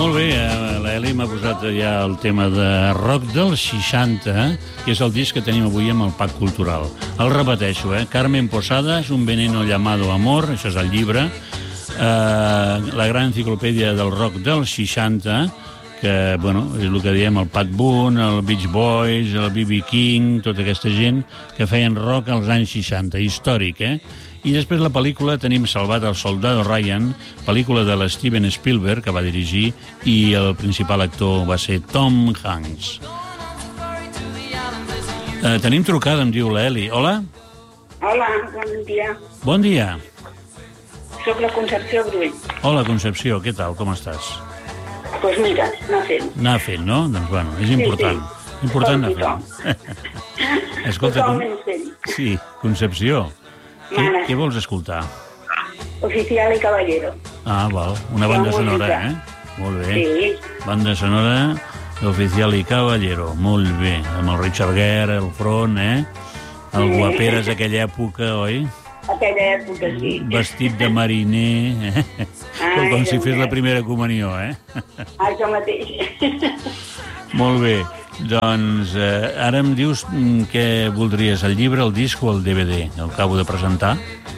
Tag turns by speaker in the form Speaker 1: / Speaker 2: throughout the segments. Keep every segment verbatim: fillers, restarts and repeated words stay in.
Speaker 1: Molt bé, l'Eli m'ha posat ja el tema de rock dels seixanta, que és el disc que tenim avui amb el Pack Cultural. El repeteixo, eh? Carmen Posadas, Un veneno llamado amor, això és el llibre, eh, la gran enciclopèdia del rock dels seixanta, que, bueno, és el que diem, el Pat Boone, el Beach Boys, el B B King, tota aquesta gent que feien rock als anys seixanta, històric, eh? I després la pel·lícula tenim Salvat el soldado Ryan, pel·lícula de l'Steven Spielberg, que va dirigir, i el principal actor va ser Tom Hanks. Eh, tenim trucada, em diu l'Eli. Hola?
Speaker 2: Hola, bon dia.
Speaker 1: Bon dia.
Speaker 2: Soc la Concepció Brull.
Speaker 1: Hola, Concepció, què tal? Com estàs?
Speaker 2: Doncs pues mira, anar fent.
Speaker 1: Anar fent, no? Doncs, bueno, és important. Sí, sí. Important anar fent. Escolta,
Speaker 2: Totalment fent.
Speaker 1: Sí, Concepció. Què, què vols escoltar?
Speaker 2: Oficial y Caballero.
Speaker 1: Ah, val. Una banda sonora, eh? Molt bé.
Speaker 2: Sí.
Speaker 1: Banda sonora d'Oficial y Caballero. Molt bé. Amb el Richard Gere, el front, eh? El
Speaker 2: Sí.
Speaker 1: guaperes d'aquella època, oi?
Speaker 2: Aquella època, sí.
Speaker 1: Vestit de mariner, eh?
Speaker 2: Ai,
Speaker 1: Com si
Speaker 2: Déu
Speaker 1: fes
Speaker 2: meu.
Speaker 1: la primera comunió, eh?
Speaker 2: Això mateix.
Speaker 1: Molt bé. Doncs eh, ara em dius mm, què voldries, el llibre, el disc o el D V D? El acabo de presentar.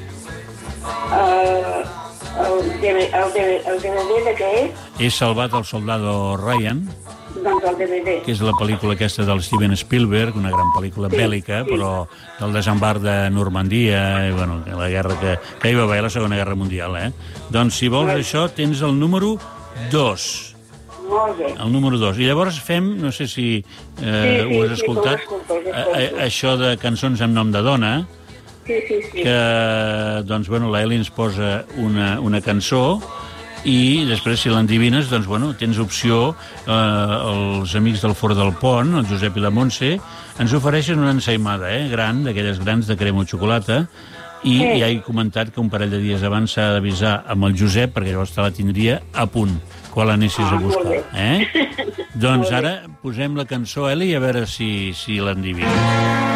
Speaker 2: Uh, el, D V, el, D V, el D V D de què és?
Speaker 1: He salvat el soldado Ryan,
Speaker 2: Doncs el D V D.
Speaker 1: que és la pel·lícula aquesta del Steven Spielberg, una gran pel·lícula
Speaker 2: Sí,
Speaker 1: bèl·lica,
Speaker 2: sí.
Speaker 1: però del desembarc de Normandia, i, bueno, la guerra que, que hi va haver, la Segona Guerra Mundial, eh? Doncs, si vols això, tens el número dos.
Speaker 2: Molt bé.
Speaker 1: El número dos. I llavors fem, no sé si eh,
Speaker 2: Sí, sí,
Speaker 1: ho has
Speaker 2: sí,
Speaker 1: escoltat,
Speaker 2: ho escolto, ho escolto.
Speaker 1: a, a, això de cançons amb nom de dona,
Speaker 2: Sí, sí, sí.
Speaker 1: que, doncs, bueno, l'Eli ens posa una, una cançó i després, si l'endivines, doncs, bueno, tens opció, eh, els amics del Fort del Pont, el Josep i la Montse, ens ofereixen una ensaïmada, eh, gran, d'aquelles grans de crema o xocolata, i
Speaker 2: Sí.
Speaker 1: ja he comentat que un parell de dies abans s'ha d'avisar amb el Josep, perquè llavors te la tindria a punt, quan l'anessis
Speaker 2: Ah,
Speaker 1: a buscar.
Speaker 2: molt
Speaker 1: Eh? Doncs
Speaker 2: Molt bé.
Speaker 1: ara posem la cançó, Eli, a veure si, si l'endivines.